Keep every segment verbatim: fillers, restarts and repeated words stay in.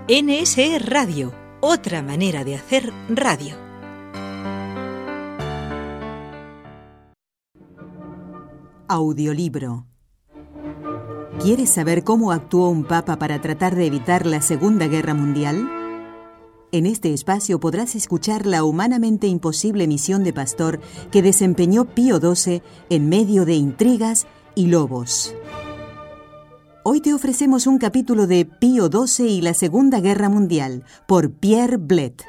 N S E Radio, otra manera de hacer radio. Audiolibro. ¿Quieres saber cómo actuó un papa para tratar de evitar la Segunda Guerra Mundial? En este espacio podrás escuchar la humanamente imposible misión de pastor que desempeñó Pío doce en medio de intrigas y lobos. Hoy te ofrecemos un capítulo de Pío doce y la Segunda Guerra Mundial, por Pierre Blett.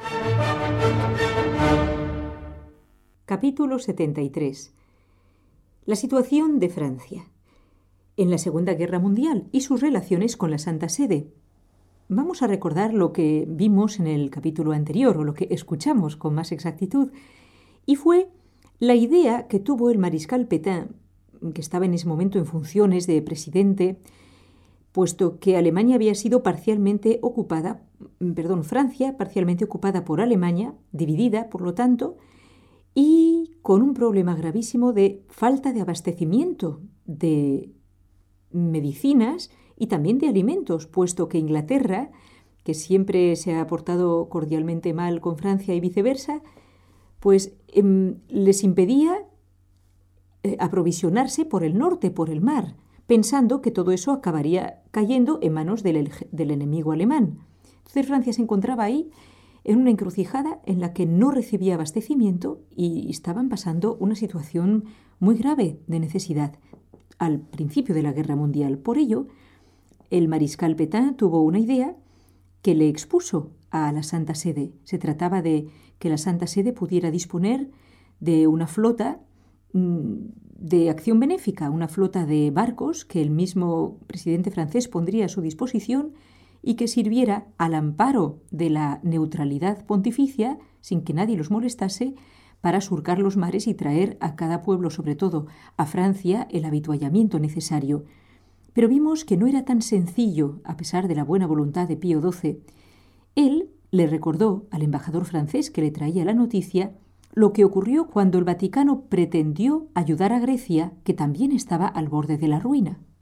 Capítulo setenta y tres. La situación de Francia en la Segunda Guerra Mundial y sus relaciones con la Santa Sede. Vamos a recordar lo que vimos en el capítulo anterior, o lo que escuchamos con más exactitud, y fue la idea que tuvo el mariscal Pétain, que estaba en ese momento en funciones de presidente, puesto que Alemania había sido parcialmente ocupada, perdón, Francia parcialmente ocupada por Alemania, dividida, por lo tanto, y con un problema gravísimo de falta de abastecimiento de medicinas y también de alimentos, puesto que Inglaterra, que siempre se ha portado cordialmente mal con Francia y viceversa, pues eh, les impedía eh, aprovisionarse por el norte, por el mar, pensando que todo eso acabaría cayendo en manos del, del enemigo alemán. Entonces Francia se encontraba ahí en una encrucijada en la que no recibía abastecimiento y estaban pasando una situación muy grave de necesidad al principio de la Guerra Mundial. Por ello, el mariscal Pétain tuvo una idea que le expuso a la Santa Sede. Se trataba de que la Santa Sede pudiera disponer de una flota de acción benéfica, una flota de barcos que el mismo presidente francés pondría a su disposición y que sirviera al amparo de la neutralidad pontificia, sin que nadie los molestase, para surcar los mares y traer a cada pueblo, sobre todo a Francia, el avituallamiento necesario. Pero vimos que no era tan sencillo, a pesar de la buena voluntad de Pío doce. Él le recordó al embajador francés que le traía la noticia lo que ocurrió cuando el Vaticano pretendió ayudar a Grecia, que también estaba al borde de la ruina.